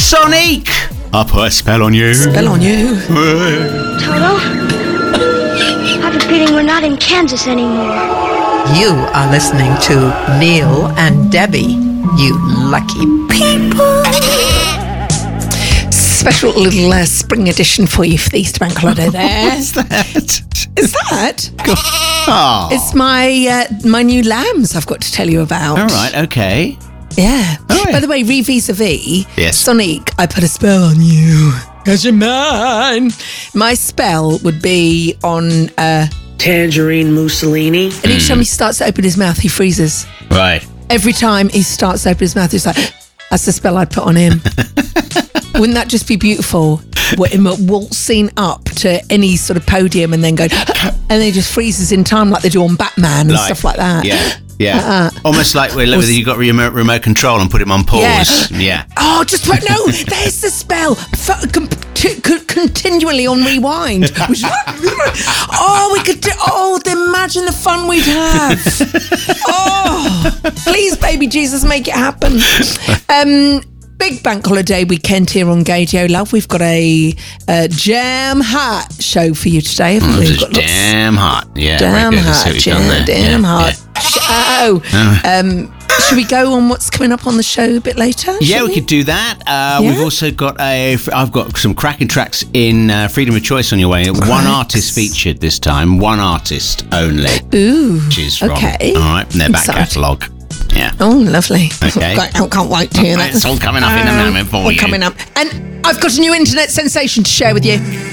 Sonic! I'll put a spell on you. Spell on you. Toto, I have a feeling we're not in Kansas anymore. You are listening to Neil and Debbie, you lucky people. Special little spring edition for you for the Easter Bank holiday there. What's that? Is that? Oh. It's my new lambs I've got to tell you about. All right, okay. Yeah. Oh, yeah. By the way, vis-a-vis, Yes. Sonic, I put a spell on you. 'Cause you're mine. My spell would be on... Tangerine Mussolini. and each time he starts to open his mouth, he freezes. Right. Every time he starts to open his mouth, he's like, that's the spell I'd put on him. Wouldn't that just be beautiful? Him waltzing up to any sort of podium and then going, and then he just freezes in time like they do on Batman and stuff like that. Yeah, yeah. Almost like whether you got remote control and put him on pause. Yeah. Oh, just put, no, there's the spell. Continually on rewind. Oh, we could do, imagine the fun we'd have. Oh, please, baby Jesus, make it happen. Big bank holiday weekend here on Gadio Love. We've got a jam hot show for you today, haven't we? It's damn hot. Yeah. Damn hot. Damn hot. Should we go on what's coming up on the show a bit later? Yeah, we could do that. We've also got I've got some cracking tracks in Freedom of Choice on your way. One artist featured this time. One artist only. Ooh. Choose from. Okay. All right, from their back catalogue. Yeah. Oh, lovely. Okay. I can't wait to hear that. It's all coming up in a moment for you. Coming up. And I've got a new internet sensation to share with you.